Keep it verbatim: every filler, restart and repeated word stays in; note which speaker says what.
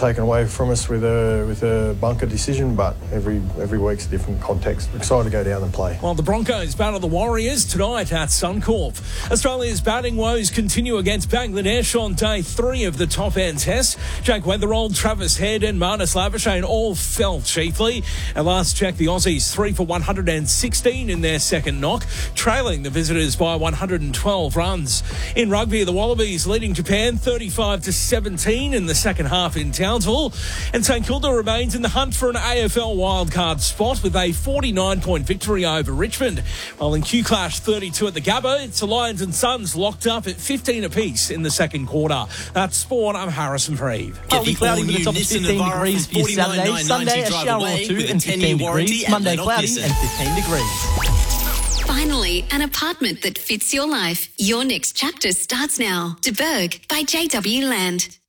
Speaker 1: taken away from us with a with a bunker decision, but every every week's a different context. We're excited to go down and play.
Speaker 2: Well, the Broncos battle the Warriors tonight at Suncorp. Australia's batting woes continue against Bangladesh on day three of the top-end test. Jake Weatherald, Travis Head and Marnus Labuschagne all fell chiefly. At last check, the Aussies three for one hundred sixteen in their second knock, trailing the visitors by one hundred twelve runs. In rugby, the Wallabies leading Japan thirty-five to seventeen in the second half in Townsville. And St Kilda remains in the hunt for an A F L wildcard spot with a forty-nine point victory over Richmond. While in Q-Clash thirty-two at the Gabba, it's the Lions and Suns locked up at fifteen apiece in the second quarter. That's Sport. I'm Harrison Reeve.
Speaker 3: Partly cloudy with a top of fifteen degrees for your Saturday. Sunday, a shower or two and fifteen degrees. Monday, cloudy and fifteen degrees.
Speaker 4: Finally, an apartment that fits your life. Your next chapter starts now. De Berg by J W Land.